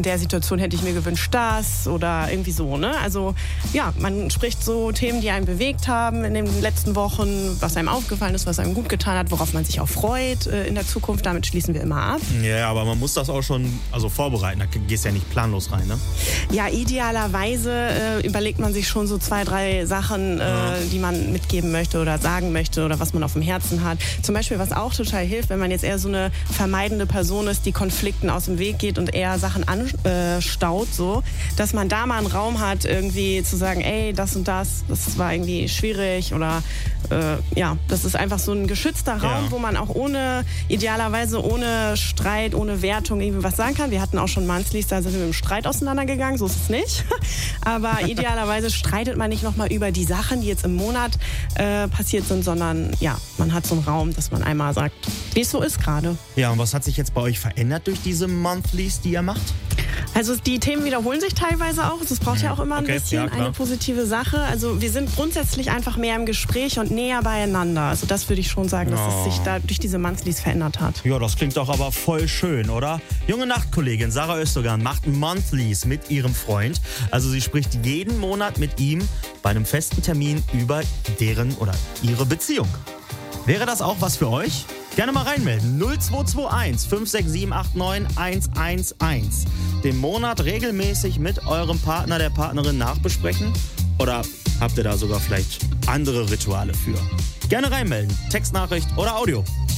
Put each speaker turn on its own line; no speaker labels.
in der Situation hätte ich mir gewünscht das oder irgendwie so, ne? Also ja, man spricht so Themen, die einen bewegt haben in den letzten Wochen, was einem aufgefallen ist, was einem gut getan hat, worauf man sich auch freut in der Zukunft. Damit schließen wir immer ab.
Ja, aber man muss das auch schon vorbereiten. Da gehst du ja nicht planlos rein, ne?
Ja, idealerweise überlegt man sich schon so 2, 3 Sachen, die man mitgeben möchte oder sagen möchte oder was man auf dem Herzen hat. Zum Beispiel, was auch total hilft, wenn man jetzt eher so eine vermeidende Person ist, die Konflikten aus dem Weg geht und eher Sachen anstaut, so, dass man da mal einen Raum hat, irgendwie zu sagen, ey, das und das war irgendwie schwierig oder das ist einfach so ein geschützter Raum, wo man auch idealerweise ohne Streit, ohne Wertung irgendwie was sagen kann. Wir hatten auch schon Monthlies, da sind wir mit dem Streit auseinandergegangen, so ist es nicht. Aber idealerweise streitet man nicht nochmal über die Sachen, die jetzt im Monat passiert sind, sondern ja, man hat so einen Raum, dass man einmal sagt, wie es so ist gerade.
Ja, und was hat sich jetzt bei euch verändert durch diese Monthlies, die ihr macht?
Also die Themen wiederholen sich teilweise auch. Es braucht ja auch immer ein bisschen eine positive Sache. Also wir sind grundsätzlich einfach mehr im Gespräch und näher beieinander. Also das würde ich schon sagen, dass es sich da durch diese Monthlies verändert hat.
Ja, das klingt doch aber voll schön, oder? Junge Nachtkollegin Sarah Östogan macht Monthlies mit ihrem Freund. Also sie spricht jeden Monat mit ihm bei einem festen Termin über deren oder ihre Beziehung. Wäre das auch was für euch? Gerne mal reinmelden. 0221 567 89 111. Den Monat regelmäßig mit eurem Partner, der Partnerin nachbesprechen? Oder habt ihr da sogar vielleicht andere Rituale für? Gerne reinmelden. Textnachricht oder Audio.